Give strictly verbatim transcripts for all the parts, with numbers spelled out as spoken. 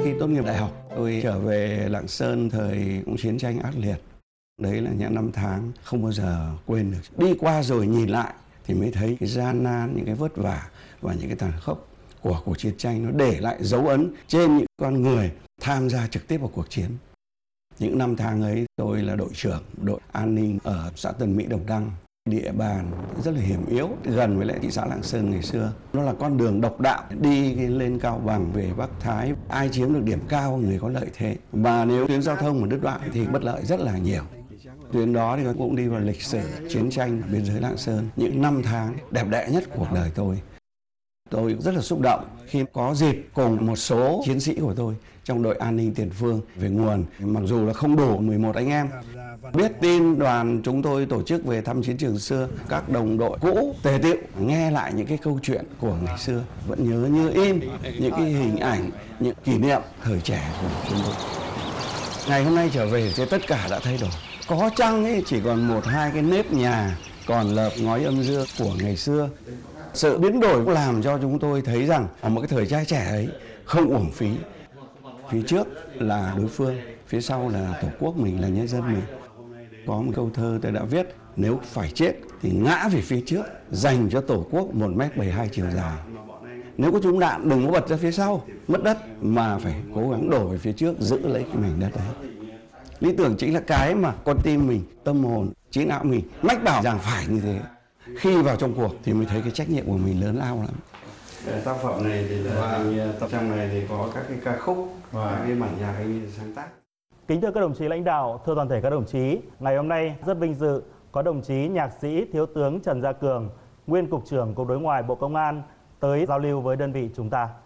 khi tốt nghiệp đại học, tôi trở về Lạng Sơn thời cũng chiến tranh ác liệt. Đấy là những năm tháng không bao giờ quên được. Đi qua rồi nhìn lại thì mới thấy cái gian nan, những cái vất vả và những cái tàn khốc của cuộc chiến tranh, nó để lại dấu ấn trên những con người tham gia trực tiếp vào cuộc chiến. Những năm tháng ấy, tôi là đội trưởng đội an ninh ở xã Tân Mỹ, Đồng Đăng. Địa bàn rất là hiểm yếu, gần với lại thị xã Lạng Sơn ngày xưa. Nó là con đường độc đạo đi lên Cao Bằng về Bắc Thái. Ai chiếm được điểm cao người có lợi thế. Và nếu tuyến giao thông mà đứt đoạn thì bất lợi rất là nhiều. Tuyến đó thì cũng đi vào lịch sử chiến tranh biên giới Lạng Sơn. Những năm tháng đẹp đẽ nhất cuộc đời tôi. Tôi rất là xúc động khi có dịp cùng một số chiến sĩ của tôi trong đội an ninh tiền phương về nguồn. Mặc dù là không đủ mười một anh em. Biết tin đoàn chúng tôi tổ chức về thăm chiến trường xưa, các đồng đội cũ tề tựu nghe lại những cái câu chuyện của ngày xưa, vẫn nhớ như in những cái hình ảnh, những kỷ niệm thời trẻ của chúng tôi. Ngày hôm nay trở về thì tất cả đã thay đổi. Có chăng ấy chỉ còn một hai cái nếp nhà còn lợp ngói âm dương của ngày xưa. Sự biến đổi cũng làm cho chúng tôi thấy rằng ở một cái thời trai trẻ ấy không uổng phí. Phía trước là đối phương, phía sau là tổ quốc mình, là nhân dân mình. Có một câu thơ tôi đã viết: nếu phải chết thì ngã về phía trước, dành cho tổ quốc một mét bảy mươi hai chiều dài. Nếu có trúng đạn đừng có bật ra phía sau, mất đất, mà phải cố gắng đổ về phía trước, giữ lấy cái mảnh đất đấy. Lý tưởng chính là cái mà con tim mình, tâm hồn, trí não mình mách bảo rằng phải như thế. Khi vào trong cuộc thì mới thấy cái trách nhiệm của mình lớn lao lắm. Tác phẩm này thì là tập trong này thì có các cái ca khúc và các cái bản nhạc anh sáng tác. Kính thưa các đồng chí lãnh đạo, thưa toàn thể các đồng chí, ngày hôm nay rất vinh dự có đồng chí nhạc sĩ Thiếu tướng Trần Gia Cường, nguyên Cục trưởng Cục Đối ngoại Bộ Công an tới giao lưu với đơn vị chúng ta.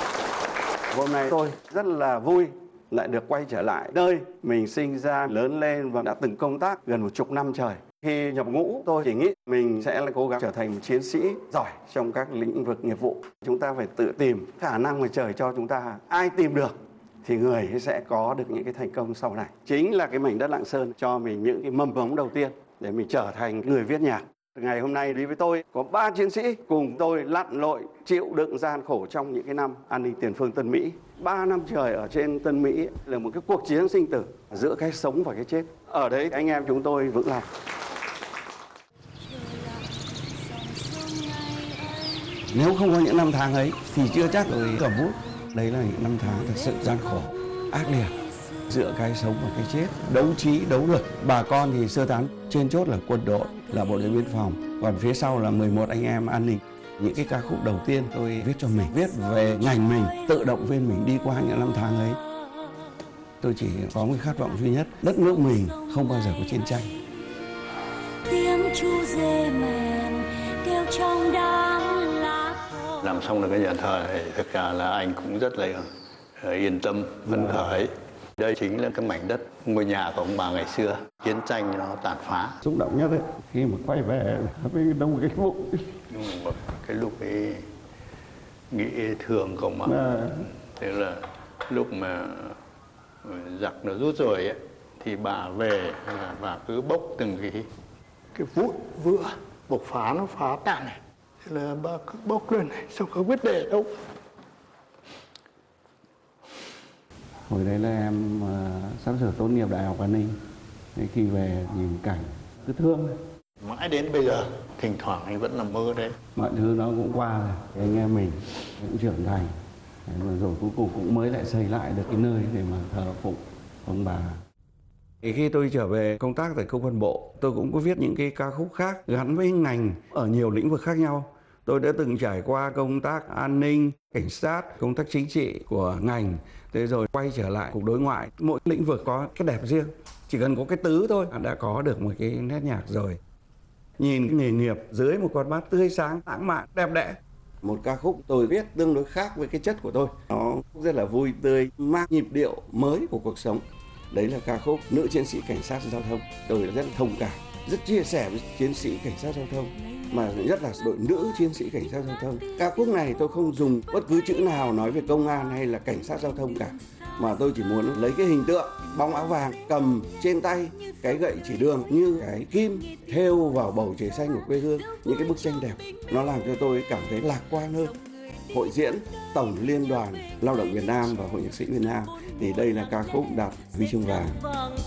Hôm nay tôi rất là vui lại được quay trở lại nơi mình sinh ra, lớn lên và đã từng công tác gần một chục năm trời. Khi nhập ngũ, tôi chỉ nghĩ mình sẽ là cố gắng trở thành một chiến sĩ giỏi trong các lĩnh vực nghiệp vụ. Chúng ta phải tự tìm khả năng mà trời cho chúng ta. Ai tìm được thì người sẽ có được những cái thành công sau này. Chính là cái mảnh đất Lạng Sơn cho mình những cái mầm mống đầu tiên để mình trở thành người viết nhạc. Ngày hôm nay đi với tôi có ba chiến sĩ cùng tôi lặn lội chịu đựng gian khổ trong những cái năm an ninh tiền phương Tân Mỹ. Ba năm trời ở trên Tân Mỹ là một cái cuộc chiến sinh tử giữa cái sống và cái chết. Ở đấy anh em chúng tôi vững lòng. Nếu không có những năm tháng ấy thì chưa chắc tôi cầm bút. Đấy là những năm tháng thật sự gian khổ, ác liệt, giữa cái sống và cái chết, đấu trí, đấu lực. Bà con thì sơ tán, trên chốt là quân đội, là bộ đội biên phòng, còn phía sau là mười một anh em an ninh. Những cái ca khúc đầu tiên tôi viết cho mình, viết về ngành mình, tự động viên mình đi qua những năm tháng ấy. Tôi chỉ có một khát vọng duy nhất, đất nước mình không bao giờ có chiến tranh. Tiếng chu dê mèn kêu trong đám lá. Làm xong được cái nhà thờ này, thực ra là anh cũng rất là yên tâm, phấn khởi. Đây chính là cái mảnh đất, ngôi nhà của ông bà ngày xưa, chiến tranh nó tàn phá. Xúc động nhất đấy, khi mà quay về với đông cái bụng. Nhưng mà cái lúc ấy nghĩ thường không mà. À. Thế là lúc mà giặc nó rút rồi ấy, thì bà về và cứ bốc từng cái cái vụn vữa bộc phá, nó phá đạn này. Thế là bà cứ bốc lên này, xong không biết để đâu. Hồi đấy là em uh, sắp sửa tốt nghiệp đại học an ninh. Thế khi về nhìn cảnh cứ thương. Mãi đến bây giờ, thỉnh thoảng anh vẫn nằm mơ đấy. Mọi thứ nó cũng qua rồi, anh em mình cũng trưởng thành. Rồi, rồi cuối cùng cũng mới lại xây lại được cái nơi để mà thờ phụng ông bà. Thì khi tôi trở về công tác tại công an bộ, tôi cũng có viết những cái ca khúc khác gắn với ngành ở nhiều lĩnh vực khác nhau. Tôi đã từng trải qua công tác an ninh, cảnh sát, công tác chính trị của ngành. Thế rồi quay trở lại cục đối ngoại. Mỗi lĩnh vực có cái đẹp riêng. Chỉ cần có cái tứ thôi đã có được một cái nét nhạc rồi. Nhìn cái nghề nghiệp dưới một con mắt tươi sáng, lãng mạn, đẹp đẽ. Một ca khúc tôi viết tương đối khác với cái chất của tôi. Nó rất là vui tươi, mang nhịp điệu mới của cuộc sống. Đấy là ca khúc Nữ chiến sĩ cảnh sát giao thông. Tôi rất là thông cảm, rất chia sẻ với chiến sĩ cảnh sát giao thông, mà nhất là đội nữ chiến sĩ cảnh sát giao thông. Ca khúc này tôi không dùng bất cứ chữ nào nói về công an hay là cảnh sát giao thông cả, mà tôi chỉ muốn lấy cái hình tượng bóng áo vàng cầm trên tay cái gậy chỉ đường như cái kim thêu vào bầu trời xanh của quê hương, những cái bức tranh đẹp. Nó làm cho tôi cảm thấy lạc quan hơn. hội diễn Tổng Liên đoàn Lao động Việt Nam và Hội Nhạc sĩ Việt Nam thì đây là ca khúc đạt huy chương vàng.